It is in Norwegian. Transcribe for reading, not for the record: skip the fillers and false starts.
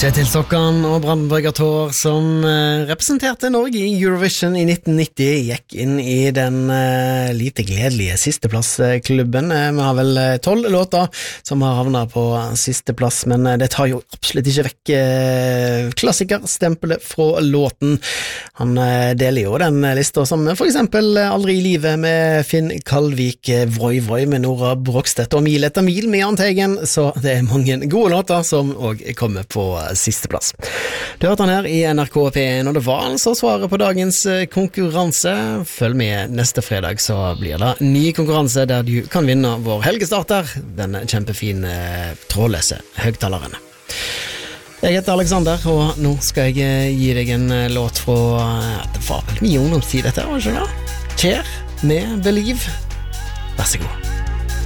Kjetil Stokkan og Brandenburger Tor som representerte Norge i Eurovision i 1990 gikk inn i den lite gledelige sisteplassklubben. Vi har vel 12 låter som har havnet på sisteplass, men det tar jo absolutt ikke vekk klassikerstempelet fra låten. Han deler jo den lista som for eksempel Aldri i livet med Finn Kalvik, Voi Voi med Nora Brogstedt og Mil etter mil med Jan Teigen, så det er mange gode låter som også kommer på siste plass. Du hørte han her i NRK P1, og det var altså svaret på dagens konkurranse. Følg med neste fredag, så blir det ny konkurranse der du kan vinne vår helgestarter, den kjempefine trådløse høgtaleren. Jeg heter Alexander, og nå skal jeg gi deg en låt fra, det var vel mye ungdomstid dette, var det ikke det? Kjær med Believe. Vær så god.